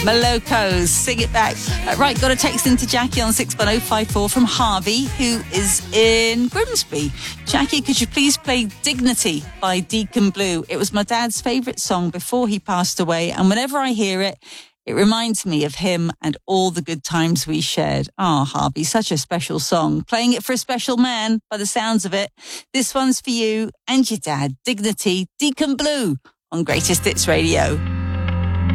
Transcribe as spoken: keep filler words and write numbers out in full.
Malocos, sing it back. Uh, right, got a text into Jackie on six one oh five four from Harvey, who is in Grimsby. Jackie, could you please play Dignity by Deacon Blue? It was my dad's favourite song before he passed away, and whenever I hear it, it reminds me of him and all the good times we shared. Oh, Harvey, such a special song. Playing it for a special man, by the sounds of it. This one's for you and your dad. Dignity, Deacon Blue, on Greatest Hits Radio.